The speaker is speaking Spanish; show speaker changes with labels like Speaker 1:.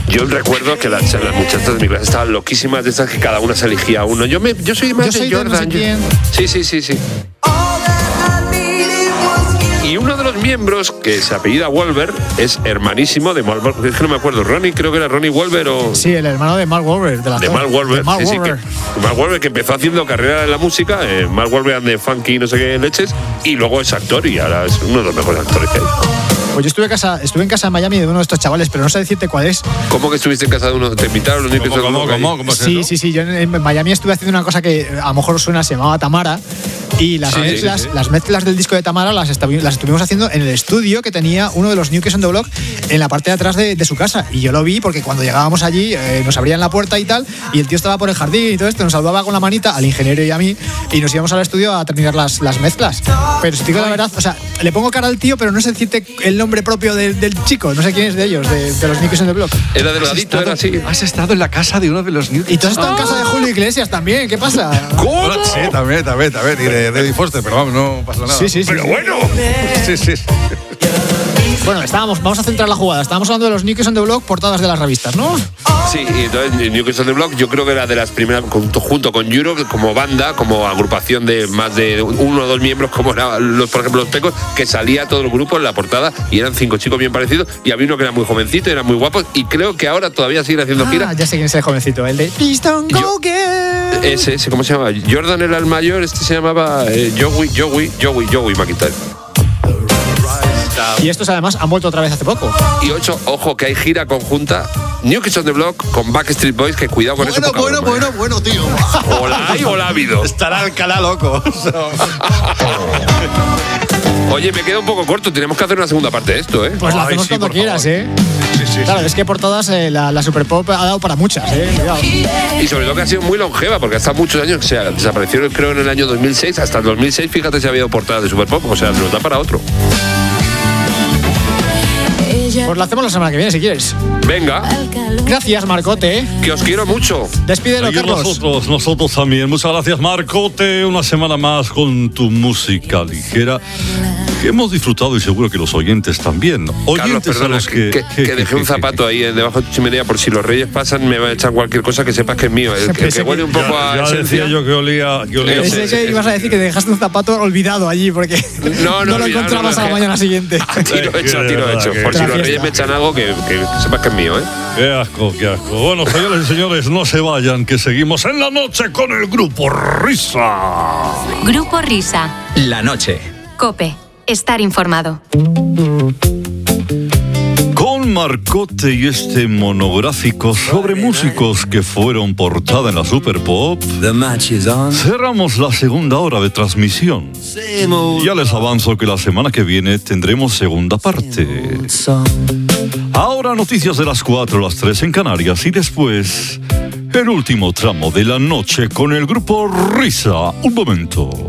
Speaker 1: Yo recuerdo que las muchachas de mi clase estaban loquísimas de estas que cada una se elegía uno. Yo soy más de Jordan. Sí. Y uno de los miembros, que se apellida Wolver, es hermanísimo de Mark Wolver. Es que no me acuerdo, creo que era Ronnie Wolver o...
Speaker 2: Sí, el hermano de Mark Wolver.
Speaker 1: De Mark Wolver, Mark Wolver, que empezó haciendo carrera en la música, Mark Wolver and the Funky no sé qué leches, y luego es actor y ahora es uno de los mejores actores que hay.
Speaker 2: Pues yo estuve en casa en Miami de uno de estos chavales, pero no sé decirte cuál es.
Speaker 1: ¿Cómo que estuviste en casa de uno? ¿Te invitaron los niños?
Speaker 3: ¿Cómo es eso?
Speaker 2: Sí. Yo en Miami estuve haciendo una cosa que a lo mejor os suena, se llamaba Tamara. Y las mezclas del disco de Tamara las estuvimos haciendo en el estudio que tenía uno de los New Kids on the Block en la parte de atrás de su casa. Y yo lo vi porque cuando llegábamos allí nos abrían la puerta y tal, y el tío estaba por el jardín y todo esto, nos saludaba con la manita al ingeniero y a mí, y nos íbamos al estudio a terminar las mezclas. Pero si te digo la verdad, o sea, le pongo cara al tío, pero no sé decirte el nombre propio del chico, no sé quién es de ellos, de los New Kids on the Block.
Speaker 1: Era delgadito, era así.
Speaker 3: Has estado en la casa de uno de los New Kids.
Speaker 2: Y tú has estado en casa de Julio Iglesias también, ¿qué pasa?
Speaker 1: ¿Cómo?
Speaker 3: Bueno, sí, también. Y de David Foster, pero vamos, no pasa nada.
Speaker 2: Sí.
Speaker 1: Pero bueno.
Speaker 3: Sí.
Speaker 2: Bueno, vamos a centrar la jugada. Estábamos hablando de los New Kids on the Block, portadas de las revistas, ¿no?
Speaker 1: Sí, y entonces New Kids on the Block yo creo que era de las primeras, junto con Europe, como banda, como agrupación de más de uno o dos miembros, como eran por ejemplo los Pecos, que salía todo el grupo en la portada y eran 5 chicos bien parecidos, y había uno que era muy jovencito, era muy guapo, y creo que ahora todavía siguen haciendo gira.
Speaker 2: Ya sé quién es el jovencito, el de Piston Go Girl.
Speaker 1: Ese, ¿cómo se llama? Jordan era el mayor, este se llamaba Joey McIntyre.
Speaker 2: Y estos además han vuelto otra vez hace poco.
Speaker 1: Y 8, ojo, que hay gira conjunta New Kids on the Block con Backstreet Boys, que cuidado con eso.
Speaker 3: Bueno, tío.
Speaker 1: O la ha habido.
Speaker 3: Estará Alcalá loco.
Speaker 1: Oye, me queda un poco corto, tenemos que hacer una segunda parte de esto, ¿eh?
Speaker 2: Pues la hacemos cuando quieras,
Speaker 3: Sí.
Speaker 2: Claro, es que por todas la Super Pop ha dado para muchas, Cuidado.
Speaker 1: Y sobre todo que ha sido muy longeva, porque hasta muchos años, desapareció creo en el año 2006, hasta el 2006, fíjate si ha habido portadas de Super Pop, o sea, se nos da para otro.
Speaker 2: Pues la hacemos la semana que viene, si quieres.
Speaker 1: Venga.
Speaker 2: Gracias, Marcote.
Speaker 1: Que os quiero mucho.
Speaker 2: Despídelo, Carlos.
Speaker 4: Nosotros también. Muchas gracias, Marcote. Una semana más con tu música ligera, que hemos disfrutado y seguro que los oyentes también.
Speaker 1: Carlos, perdona, que dejé un zapato ahí debajo de tu chimenea por si los reyes pasan, me va a echar cualquier cosa que sepas que es mío. El que huele un poco a
Speaker 4: ya
Speaker 1: esencia.
Speaker 4: decía yo que olía
Speaker 2: Pensé que ibas a decir que dejaste un zapato olvidado allí porque no lo encontrabas a la mañana siguiente.
Speaker 1: Tiro hecho. Por si los reyes me echan algo, que sepas que es mío, ¿eh?
Speaker 4: Qué asco. Bueno, señores y señores, no se vayan, que seguimos en la noche con el Grupo Risa.
Speaker 5: Grupo Risa.
Speaker 6: La noche.
Speaker 5: COPE. Estar informado.
Speaker 4: Con Marcote y este monográfico sobre músicos que fueron portada en la Super Pop, cerramos la segunda hora de transmisión. Ya les avanzo que la semana que viene tendremos segunda parte. Ahora noticias de las 4 a las 3 en Canarias y después el último tramo de la noche con el Grupo Risa. Un momento.